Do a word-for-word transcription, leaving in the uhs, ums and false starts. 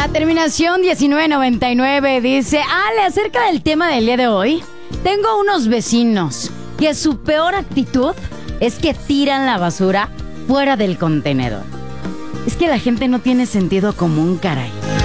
La terminación diecinueve noventa y nueve dice: Ale, acerca del tema del día de hoy, tengo unos vecinos que su peor actitud es que tiran la basura fuera del contenedor. Es que la gente no tiene sentido común, caray.